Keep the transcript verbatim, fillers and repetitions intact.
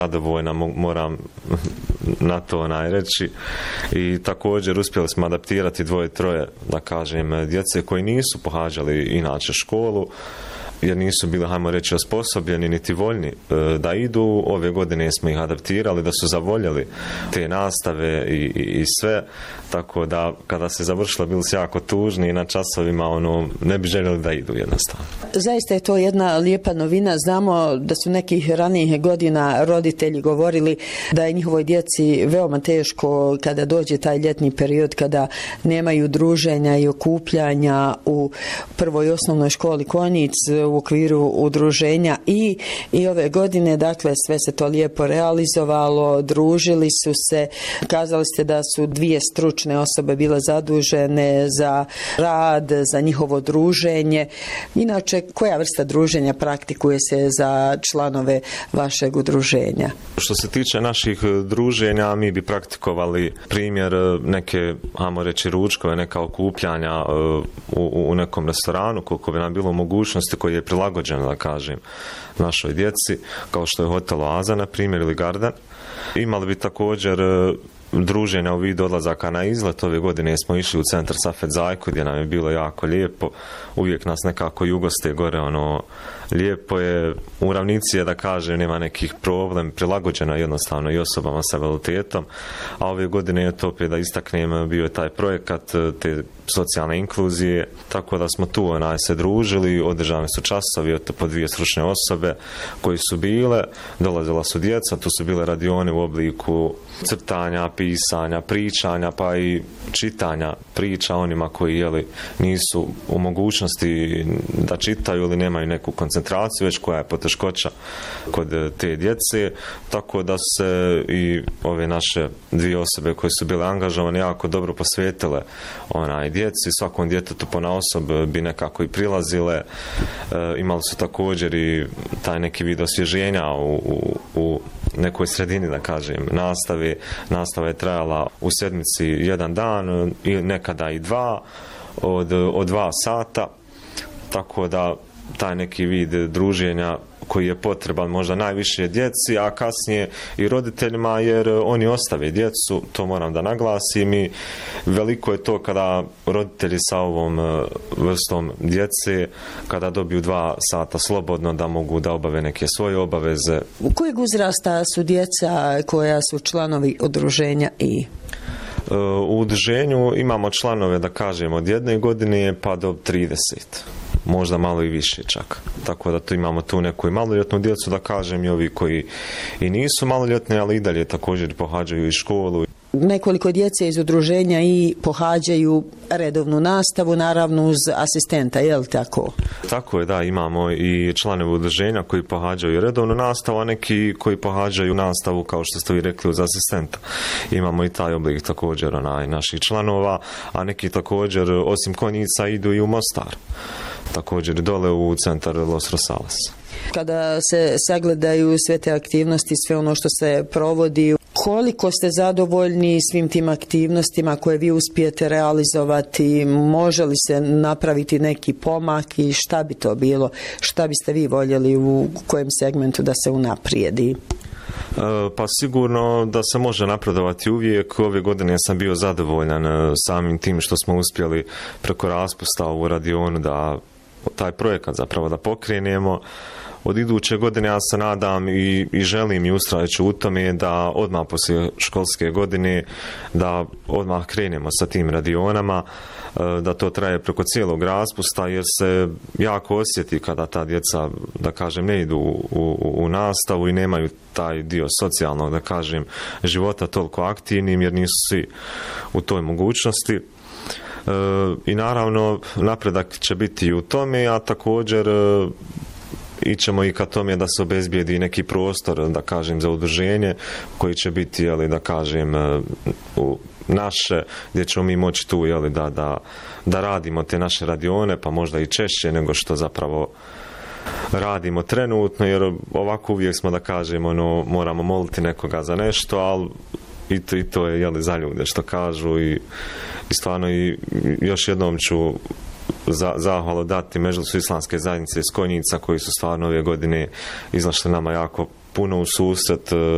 zadovoljna, moram na to onaj reći. I također uspjeli smo adaptirati dvoje, troje, da kažem, djece koji nisu pohađali inače školu, jer nisu bili, hajmo reći, osposobljeni niti voljni da idu. Ove godine smo ih adaptirali, da su zavoljeli te nastave i, i, i sve, tako da kada se završilo bili su jako tužni i na časovima ono, ne bi željeli da idu jednostavno. Zaista je to jedna lijepa novina. Znamo da su nekih ranijih godina roditelji govorili da je njihovoj djeci veoma teško kada dođe taj ljetni period, kada nemaju druženja i okupljanja u prvoj osnovnoj školi Konjic u okviru udruženja i, i ove godine, dakle, sve se to lijepo realizovalo, družili su se. Kazali ste da su dvije stručne osobe bile zadužene za rad, za njihovo druženje. Inače, koja vrsta druženja praktikuje se za članove vašeg udruženja? Što se tiče naših druženja, mi bi praktikovali primjer neke, ajmo reći, ručkove, neka okupljanja u, u nekom restoranu, koliko bi nam bilo mogućnosti, koji je prilagođeno, da kažem, našoj djeci, kao što je hotel Oaza, na primjer, ili Garden. Imali bi također druženja u vidu odlazaka na izlet. Ove godine smo išli u centar Safet Zajku, gdje nam je bilo jako lijepo. Uvijek nas nekako jugoste gore, ono, lijepo je. U ravnici je, da kažem, nema nekih problem, prilagođeno jednostavno i osobama sa invaliditetom. A ove godine je to, opet da istaknem, bio je taj projekat te socijalne inkluzije, tako da smo tu onaj se družili, održani su časovi od po dvije stručne osobe koji su bile, dolazila su djeca, tu su bile radione u obliku crtanja, pisanja, pričanja, pa i čitanja priča onima koji, jeli, nisu u mogućnosti da čitaju ili nemaju neku koncentraciju, već koja je poteškoća kod te djece, tako da se i ove naše dvije osobe koje su bile angažovane jako dobro posvetile onaj djeci, svakom djetetu ponaosob bi nekako i prilazile. E, imali su također i taj neki vid osvježenja u, u, u nekoj sredini, da kažem, nastave. Nastava je trajala u sedmici jedan dan i nekada i dva, od, od dva sata, tako da taj neki vid druženja koji je potreban možda najviše djeci, a kasnije i roditeljima, jer oni ostave djecu, to moram da naglasim, i veliko je to kada roditelji sa ovom vrstom djece, kada dobiju dva sata slobodno, da mogu da obave neke svoje obaveze. U kojeg uzrasta su djeca koja su članovi udruženja i? U udruženju imamo članove, da kažemo, od jedne godine pa do trideset. Možda malo i više čak. Tako da tu imamo tu neku i maloljetnu djecu, da kažem, i ovi koji i nisu maloljetni, ali i dalje također pohađaju i školu. Nekoliko djece iz udruženja i pohađaju redovnu nastavu, naravno uz asistenta, je li tako? Tako je, da, imamo i članove udruženja koji pohađaju redovnu nastavu, a neki koji pohađaju nastavu, kao što ste vi rekli, uz asistenta. Imamo i taj oblik također onaj, naših članova, a neki također, osim Konjica, idu i u Mostar. Također dole u centar Los Rosales. Kada se sagledaju sve te aktivnosti, sve ono što se provodi, koliko ste zadovoljni svim tim aktivnostima koje vi uspijete realizovati? Može li se napraviti neki pomak i šta bi to bilo? Šta biste vi voljeli u kojem segmentu da se unaprijedi? Pa sigurno da se može napredovati uvijek. Ove godine sam bio zadovoljan samim tim što smo uspjeli preko raspusta u radionu da taj projekat zapravo da pokrenemo. Od iduće godine ja se nadam i, i želim i ustrajaću u tome da odmah poslije školske godine da odmah krenemo sa tim radionama, da to traje preko cijelog raspusta, jer se jako osjeti kada ta djeca, da kažem, ne idu u, u, u nastavu i nemaju taj dio socijalnog, da kažem, života toliko aktivnim, jer nisu svi u toj mogućnosti. E, I naravno napredak će biti i u tome, a također e, ićemo i ka tome da se obezbijedi neki prostor, da kažem, za udruženje koji će biti, jeli, da kažem, u naše, gdje ćemo mi moći tu, jeli, da, da, da radimo te naše radione, pa možda i češće nego što zapravo radimo trenutno, jer ovako uvijek smo, da kažemo, ono, moramo moliti nekoga za nešto, ali i to, i to je, jeli, za ljude što kažu i, i stvarno i još jednom ću za, zahvalu dati Medžlisu islamske zajednice iz Konjica, koji su stvarno ove godine izašli nama jako puno u susret.